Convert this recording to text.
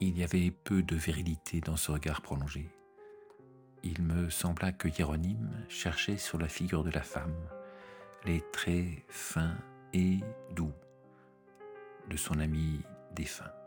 Il y avait peu de virilité dans ce regard prolongé. Il me sembla que Hiéronyme cherchait sur la figure de la femme les traits fins et doux de son ami défunt.